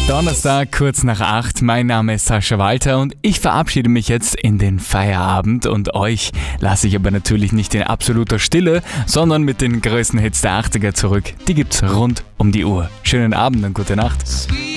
Donnerstag, kurz nach 8. Mein Name ist Sascha Walter und ich verabschiede mich jetzt in den Feierabend. Und euch lasse ich aber natürlich nicht in absoluter Stille, sondern mit den größten Hits der 80er zurück. Die gibt's rund um die Uhr. Schönen Abend und gute Nacht.